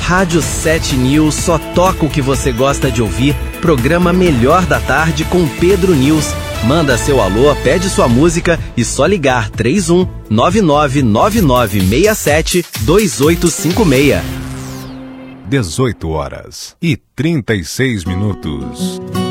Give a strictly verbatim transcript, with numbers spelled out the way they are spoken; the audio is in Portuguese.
Rádio sete News só toca o que você gosta de ouvir. Programa Melhor da Tarde com Pedro News. Manda seu alô, pede sua música e só ligar três um nove nove nove nove seis sete dois oito cinco seis. dezoito horas e trinta e seis minutos.